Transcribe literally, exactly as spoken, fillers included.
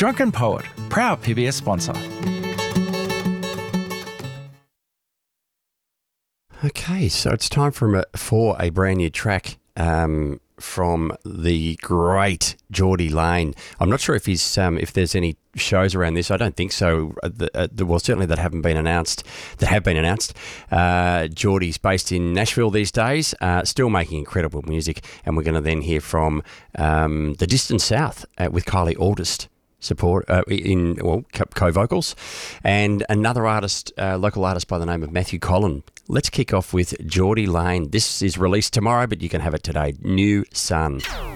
Drunken Poet, proud P B S sponsor. Okay, so it's time for a, for a brand new track um, from the great Geordie Lane. I'm not sure if he's um, if there's any shows around this. I don't think so. Uh, the, uh, the, well, certainly that haven't been announced. That have been announced. Uh, Geordie's based in Nashville these days, uh, still making incredible music, and we're going to then hear from um, the distant south uh, with Kylie August. Support uh, in well co-vocals, and another artist, uh, local artist by the name of Matthew Collin. Let's kick off with Geordie Lane. This is released tomorrow, but you can have it today. New Sun.